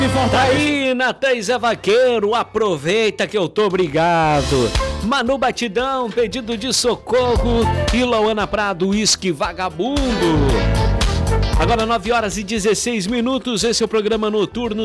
Tá aí, Natan e Zé Vaqueiro, aproveita que eu tô obrigado. Manu Batidão, pedido de socorro. E Lauana Prado, Uísque Vagabundo. Agora 9h16, esse é o programa Noturno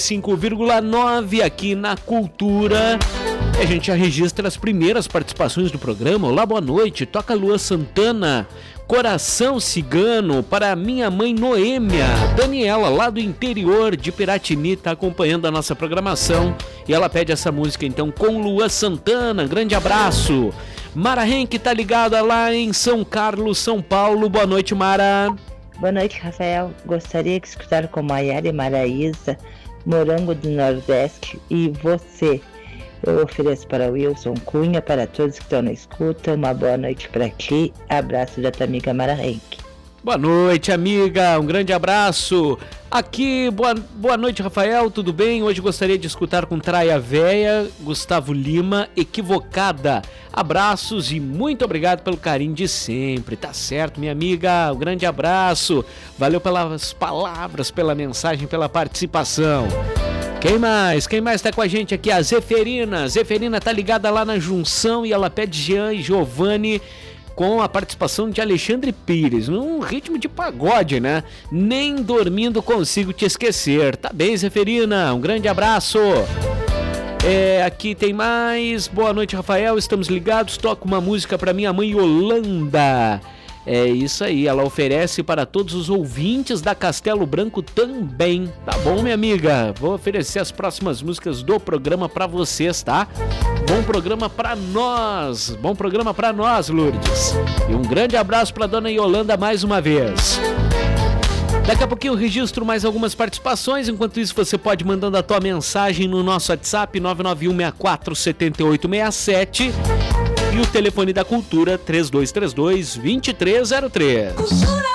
105,9 aqui na Cultura. A gente já registra as primeiras participações do programa. Olá, boa noite, toca Lua Santana, Coração Cigano, para minha mãe Noêmia. Daniela, lá do interior de Piratini, está acompanhando a nossa programação e ela pede essa música então com Lua Santana. Grande abraço. Mara Henke tá ligada lá em São Carlos, São Paulo. Boa noite, Mara. Boa noite, Rafael. Gostaria de escutar com Maiara e Maraísa, Morango do Nordeste e Você. Eu ofereço para Wilson Cunha, para todos que estão na escuta. Uma boa noite para ti. Abraço da tua amiga Mara Henke. Boa noite, amiga. Um grande abraço. Aqui, boa noite, Rafael. Tudo bem? Hoje gostaria de escutar com Traia Véia, Gustavo Lima, Equivocada. Abraços e muito obrigado pelo carinho de sempre. Tá certo, minha amiga. Um grande abraço. Valeu pelas palavras, pela mensagem, pela participação. Quem mais tá com a gente aqui? A Zeferina. Zeferina tá ligada lá na Junção e ela pede Jean e Giovanni com a participação de Alexandre Pires, num ritmo de pagode, né? Nem dormindo consigo te esquecer. Tá bem, Zeferina? Um grande abraço. Aqui tem mais. Boa noite, Rafael. Estamos ligados. Toca uma música pra minha mãe Yolanda. É isso aí, ela oferece para todos os ouvintes da Castelo Branco também. Tá bom, minha amiga? Vou oferecer as próximas músicas do programa para vocês, tá? Bom programa para nós. Bom programa para nós, Lourdes. E um grande abraço para dona Yolanda mais uma vez. Daqui a pouquinho eu registro mais algumas participações. Enquanto isso, você pode mandando a tua mensagem no nosso WhatsApp 991647867 e o telefone da Cultura 3232-2303.